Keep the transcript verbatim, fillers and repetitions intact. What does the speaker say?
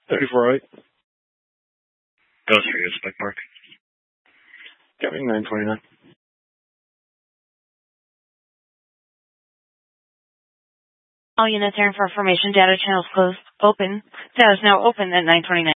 thirty-four right. Goes for you, Spike Mark. Got me nine twenty-nine. All units are in for information. Data channels closed. Open. Data is now open at nine twenty-nine.